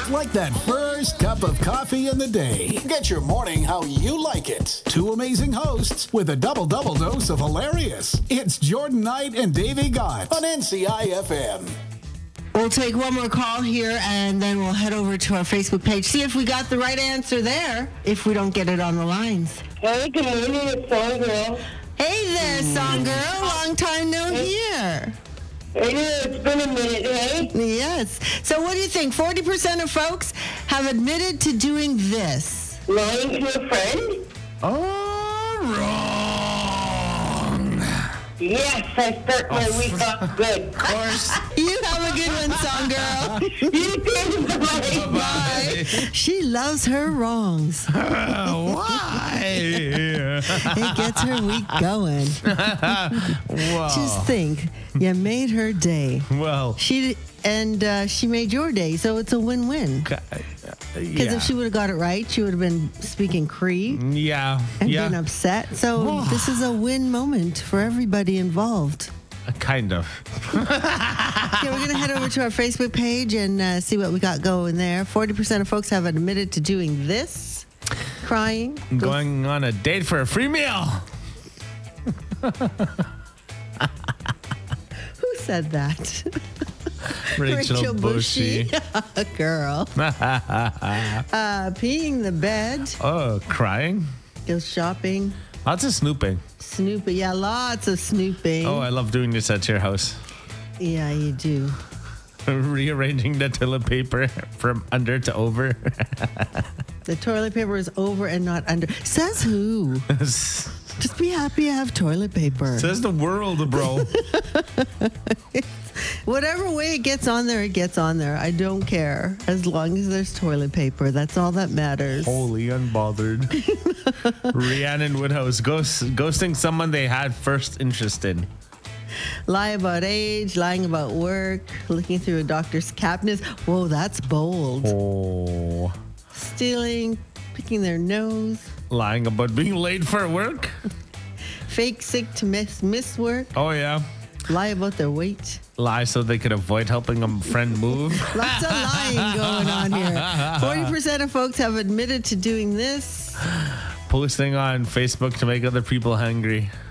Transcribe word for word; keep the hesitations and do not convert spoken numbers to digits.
Like that first cup of coffee in the day. Get your morning how you like it. Two amazing hosts with a double-double dose of hilarious. It's Jordan Knight and Davey Gott on N C I F M. We'll take one more call here, and then we'll head over to our Facebook page, see if we got the right answer there, if we don't get it on the lines. Hey, good morning, it's Song Girl. Hey there, Song Girl. Long time no hear. Hey, it's been a minute, hey? Yes. So what do you think? forty percent of folks have admitted to doing this. Lying to a friend? Oh, wrong. Yes, I start my week off good. Of course. You have a good one, Song Girl. You too, bye. Bye. She loves her wrongs. Uh, why? It gets her week going. Wow. Just think, you made her day. Well, She and uh, she made your day, so it's a win-win. uh, Because yeah. if she would have got it right, she would have been speaking Cree Yeah. and yeah. been upset. So this is a win moment for everybody involved. Uh, Kind of. Okay, we're going to head over to our Facebook page and uh, see what we got going there. forty percent of folks have admitted to doing this. Crying. Go- Going on a date for a free meal. Who said that? Rachel, Bushy. Girl. uh, peeing the bed. Oh, crying? Go shopping. Lots of snooping. Snooping. Yeah, lots of snooping. Oh, I love doing this at your house. Yeah, you do. Rearranging the toilet paper from under to over. The toilet paper is over and not under. Says who? Just be happy you have toilet paper. Says the world, bro. Whatever way it gets on there, it gets on there. I don't care. As long as there's toilet paper. That's all that matters. Holy unbothered. Rhiannon Woodhouse ghost, ghosting someone they had first interest in. Lie about age, lying about work, looking through a doctor's cabinet. Whoa, that's bold. Oh. Stealing, picking their nose, Lying about being late for work. fake sick to miss miss work, Oh, yeah. lie about their weight. Lie so they could avoid helping a friend move. Lots of lying going on here. forty percent of folks have admitted to doing this. Posting on Facebook to make other people hungry.